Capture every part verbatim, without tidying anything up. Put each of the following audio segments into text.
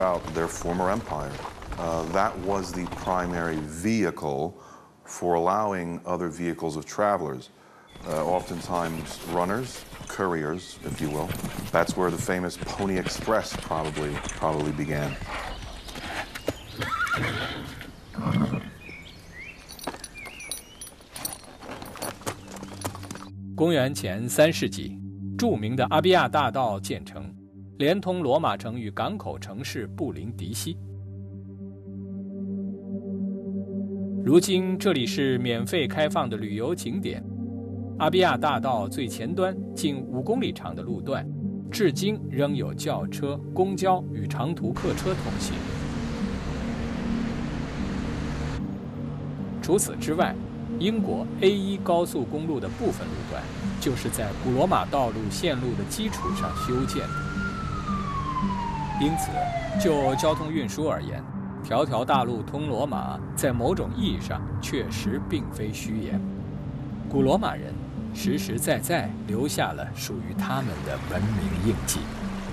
About their former empire. Uh, that was the primary vehicle for allowing other vehicles of travelers, uh, oftentimes runners, couriers, if you will. That's where the famous Pony Express probably probably began. 公元前三世纪，著名的阿比亚大道建成，连通罗马城与港口城市布林迪西。如今这里是免费开放的旅游景点。阿比亚大道最前端近五公里长的路段，至今仍有轿车、公交与长途客车通行。除此之外，英国 A 一 高速公路的部分路段就是在古罗马道路线路的基础上修建的。因此，就交通运输而言，条条大路通罗马，在某种意义上确实并非虚言。古罗马人实实在在留下了属于他们的文明印记。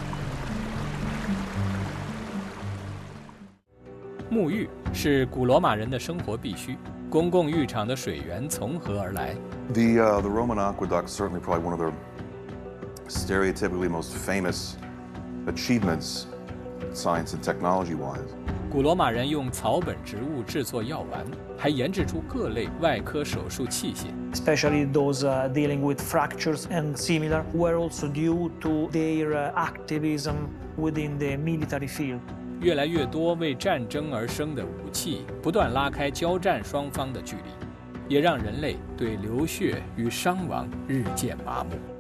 沐浴是古罗马人的生活必须。公共浴场的水源从何而来 The uh, the Roman aqueduct is certainly probably one of their stereotypically most famous achievements, science and technology-wise. 古罗马人用草本植物制作药丸，还研制出各类外科手术器械。 Especially those uh, dealing with fractures and similar, were also due to their uh, activism within the military field. 越来越多为战争而生的武器，不断拉开交战双方的距离，也让人类对流血与伤亡日渐麻木。